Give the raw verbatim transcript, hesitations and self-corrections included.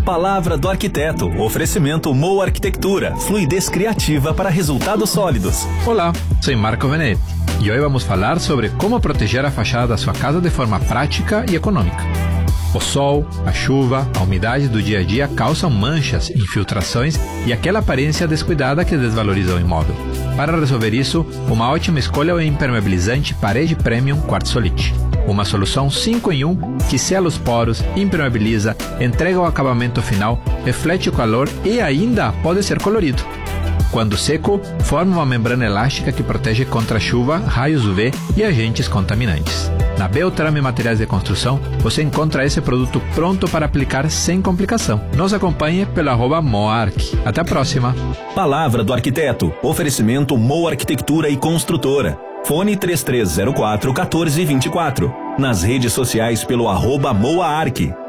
Palavra do Arquiteto. Oferecimento Moa Arquitectura. Fluidez criativa para resultados sólidos. Olá, sou Marco Venetti e hoje vamos falar sobre como proteger a fachada da sua casa de forma prática e econômica. O sol, a chuva, a umidade do dia a dia causam manchas, infiltrações e aquela aparência descuidada que desvaloriza o imóvel. Para resolver isso, uma ótima escolha é o impermeabilizante Parede Premium Quartzolite. Uma solução cinco em um que sela os poros, impermeabiliza, entrega o acabamento final, reflete o calor e ainda pode ser colorido. Quando seco, forma uma membrana elástica que protege contra chuva, raios U V e agentes contaminantes. Na Beltrame Materiais de Construção, você encontra esse produto pronto para aplicar sem complicação. Nos acompanhe pelo arroba Moarc. Até a próxima. Palavra do Arquiteto. Oferecimento Moa Arquitectura e Construtora. Fone três três zero quatro, um quatro dois quatro. Nas redes sociais pelo arroba Moaarc.